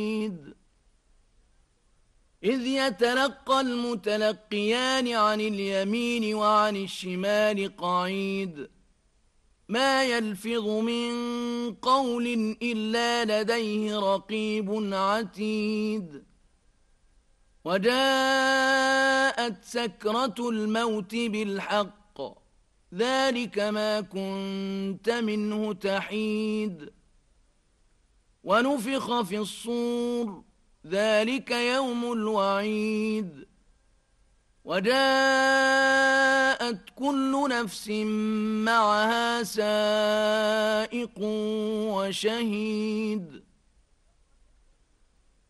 إذ يتلقى المتلقيان عن اليمين وعن الشمال قعيد ما يلفظ من قول إلا لديه رقيب عتيد وجاءت سكرة الموت بالحق ذلك ما كنت منه تحيد ونفخ في الصور ذلك يوم الوعيد وجاءت كل نفس معها سائق وشهيد